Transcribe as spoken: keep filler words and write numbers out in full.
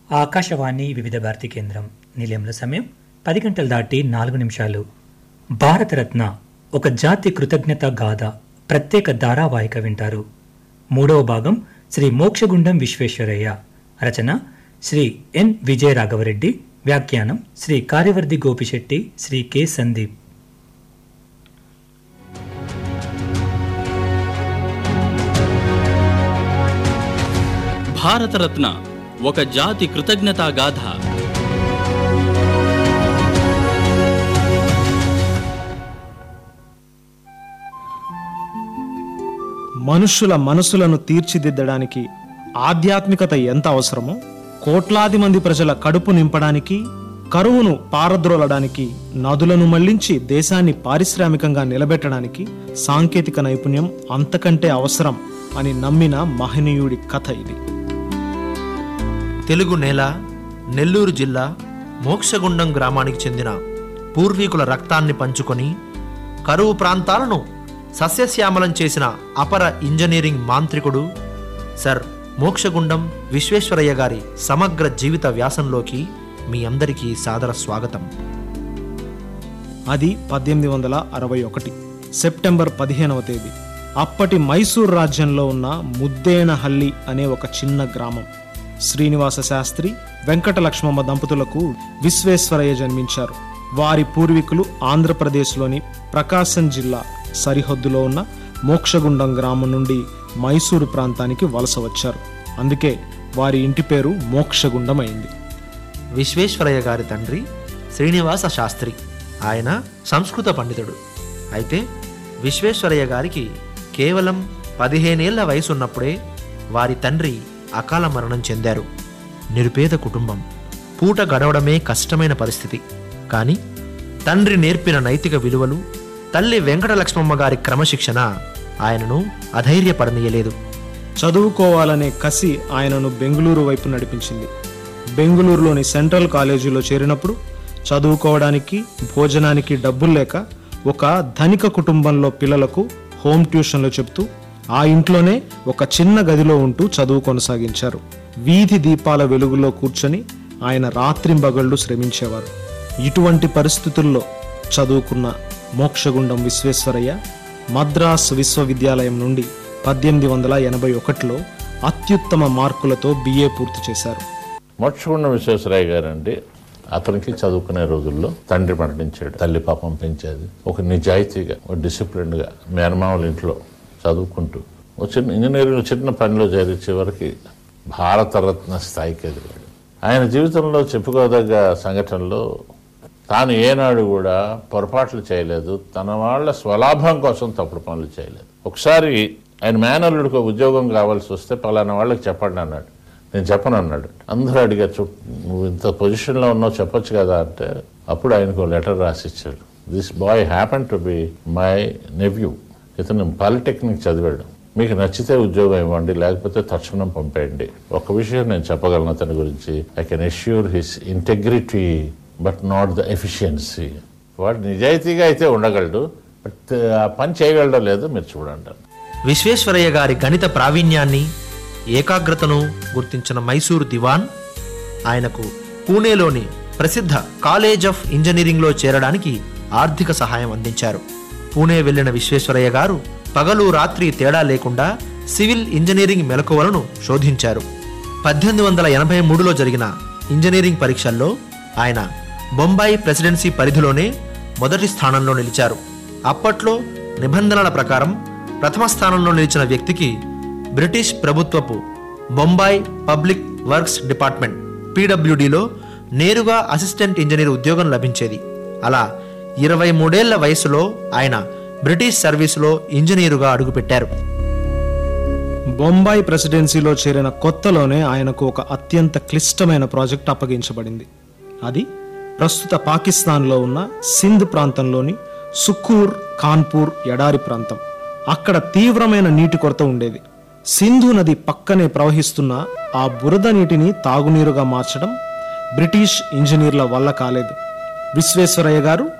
ఆకాశవాణి వివిధ భారతి కేంద్రం నిలయంలో సమయం పది గంటలు దాటి నాలుగు నిమిషాలు. భారతరత్న ఒక జాతి కృతజ్ఞత గాథ ప్రత్యేక ధారావాహిక వింటారు. మూడవ భాగం శ్రీ మోక్షగుండం విశ్వేశ్వరయ్య. రచన శ్రీ ఎన్ విజయ రాఘవరెడ్డి. వ్యాఖ్యానం శ్రీ కార్యవర్ధి గోపిశెట్టి, శ్రీ కె సందీప్. భారతరత్న ఒక జాతి కృతజ్ఞతా గాథ. మనుషుల మనసులను తీర్చిదిద్దడానికి ఆధ్యాత్మికత ఎంత అవసరమో, కోట్లాది మంది ప్రజల కడుపు నింపడానికి, కరువును పారద్రోలడానికి, నదులను మళ్లించి దేశాన్ని పారిశ్రామికంగా నిలబెట్టడానికి సాంకేతిక నైపుణ్యం అంతకంటే అవసరం అని నమ్మిన మహనీయుడి కథ ఇది. తెలుగు నేల, నెల్లూరు జిల్లా మోక్షగుండం గ్రామానికి చెందిన పూర్వీకుల రక్తాన్ని పంచుకొని కరువు ప్రాంతాలను సస్యశ్యామలం చేసిన అపర ఇంజనీరింగ్ మాంత్రికుడు సర్ మోక్షగుండం విశ్వేశ్వరయ్య గారి సమగ్ర జీవిత వ్యాసంలోకి మీ అందరికీ సాదర స్వాగతం. అది పద్దెనిమిది వందల అరవై ఒకటి సెప్టెంబర్ పదిహేనవ తేదీ. అప్పటి మైసూర్ రాజ్యంలో ఉన్న ముద్దేనహల్లి అనే ఒక చిన్న గ్రామం. శ్రీనివాస శాస్త్రి, వెంకట లక్ష్మమ్మ దంపతులకు విశ్వేశ్వరయ్య జన్మించారు. వారి పూర్వీకులు ఆంధ్రప్రదేశ్లోని ప్రకాశం జిల్లా సరిహద్దులో ఉన్న మోక్షగుండం గ్రామం నుండి మైసూరు ప్రాంతానికి వలస వచ్చారు. అందుకే వారి ఇంటి పేరు మోక్షగుండం అయింది. విశ్వేశ్వరయ్య గారి తండ్రి శ్రీనివాస శాస్త్రి. ఆయన సంస్కృత పండితుడు. అయితే విశ్వేశ్వరయ్య గారికి కేవలం పదిహేనేళ్ల వయసున్నప్పుడే వారి తండ్రి అకాల మరణం చెందారు. నిరుపేద కుటుంబం, పూట గడవడమే కష్టమైన పరిస్థితి. కానీ తండ్రి నేర్పిన నైతిక విలువలు, తల్లి వెంకటలక్ష్మమ్మ గారి క్రమశిక్షణ ఆయనను అధైర్యపడనీయలేదు. చదువుకోవాలనే కసి ఆయనను బెంగుళూరు వైపు నడిపించింది. బెంగుళూరులోని సెంట్రల్ కాలేజీలో చేరినప్పుడు చదువుకోవడానికి, భోజనానికి డబ్బులు లేక ఒక ధనిక కుటుంబంలో పిల్లలకు హోమ్ ట్యూషన్లు చెప్తూ ఆ ఇంట్లోనే ఒక చిన్న గదిలో ఉంటూ చదువు కొనసాగించారు. వీధి దీపాల వెలుగులో కూర్చొని ఆయన రాత్రింబగళ్లు శ్రమించేవారు. ఇటువంటి పరిస్థితుల్లో చదువుకున్న మోక్షగుండం విశ్వేశ్వరయ్య మద్రాస్ విశ్వవిద్యాలయం నుండి పద్దెనిమిది వందల ఎనభై ఒకటిలో అత్యుత్తమ మార్కులతో బిఏ పూర్తి చేశారు. మోక్షగుండం విశ్వేశ్వరయ్య గారు అంటే అతనికి చదువుకునే రోజుల్లో తండ్రి మరణించాడు. తల్లి పాపం పెంచేది. ఒక నిజాయితీగా, ఒక డిసిప్లిన్గా మేనమామల ఇంట్లో చదువుకుంటూ ఒక చిన్న ఇంజనీరింగ్ చిన్న పనిలో చేరి చివరికి భారతరత్న స్థాయికి ఎదిగాడు. ఆయన జీవితంలో చెప్పుకోదగ్గ సంఘటనలో తాను ఏనాడు కూడా పొరపాట్లు చేయలేదు. తన వాళ్ళ స్వలాభం కోసం తప్పుడు పనులు చేయలేదు. ఒకసారి ఆయన మేనల్లుడికి ఒక ఉద్యోగం కావాల్సి వస్తే పలానా వాళ్ళకి చెప్పండి అన్నాడు. నేను చెప్పను అన్నాడు. అందరూ అడిగారు, చూ నువ్వు ఇంత పొజిషన్లో ఉన్నావు చెప్పొచ్చు కదా అంటే అప్పుడు ఆయనకు letter రాసిచ్చాడు. This boy happen to be my nephew. ఇతను పాలిటెక్నిక్ చదివాడు. మీకు నచ్చితే ఉద్యోగం ఇవ్వండి, లేకపోతే తక్షణం పంపేయండి. ఒక విషయం నేను చెప్పగలను అతని గురించి, I can assure his integrity but not the efficiency. వాడు నిజాయితీగా అయితే ఉండగలడు, బట్ ఆ పని చేయగలడో లేదో మీరు చూడండి. విశ్వేశ్వరయ్య గారి గణిత ప్రావీణ్యాన్ని, ఏకాగ్రతను గుర్తించిన మైసూరు దివాన్ ఆయనకు పూణేలోని ప్రసిద్ధ కాలేజ్ ఆఫ్ ఇంజనీరింగ్లో చేరడానికి ఆర్థిక సహాయం అందించారు. పూణే వెళ్లిన విశ్వేశ్వరయ్య గారు పగలు రాత్రి తేడా లేకుండా సివిల్ ఇంజనీరింగ్ మెలకువలను శోధించారు. పద్దెనిమిది వందల ఎనభై మూడులో జరిగిన ఇంజనీరింగ్ పరీక్షల్లో ఆయన బొంబాయి ప్రెసిడెన్సీ పరిధిలోనే మొదటి స్థానంలో నిలిచారు. అప్పట్లో నిబంధనల ప్రకారం ప్రథమ స్థానంలో నిలిచిన వ్యక్తికి British ప్రభుత్వపు Bombay public works department పీడబ్ల్యూడీలో నేరుగా అసిస్టెంట్ ఇంజనీర్ ఉద్యోగం లభించేది. అలా ఇరవై మూడేళ్ల వయసులో ఆయన బ్రిటిష్ సర్వీసులో ఇంజనీరుగా అడుగుపెట్టారు. బొంబాయి ప్రెసిడెన్సీలో చేరిన కొత్తలోనే ఆయనకు ఒక అత్యంత క్లిష్టమైన ప్రాజెక్ట్ అప్పగించబడింది. అది ప్రస్తుత పాకిస్తాన్లో ఉన్న సింధ్ ప్రాంతంలోని సుఖూర్ కాన్పూర్ ఎడారి ప్రాంతం. అక్కడ తీవ్రమైన నీటి కొరత ఉండేది. సింధు నది పక్కనే ప్రవహిస్తున్న ఆ బురద నీటిని తాగునీరుగా మార్చడం బ్రిటిష్ ఇంజనీర్ల వల్ల కాలేదు. విశ్వేశ్వరయ్య గారు